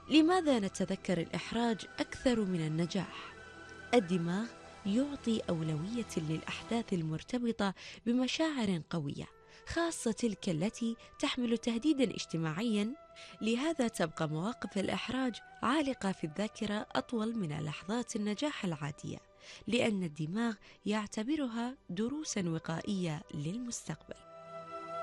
لماذا نتذكر الإحراج أكثر من النجاح؟ الدماغ يعطي أولوية للأحداث المرتبطة بمشاعر قوية، خاصة تلك التي تحمل تهديدا اجتماعيا. لهذا تبقى مواقف الإحراج عالقة في الذاكرة أطول من لحظات النجاح العادية، لأن الدماغ يعتبرها دروسا وقائية للمستقبل.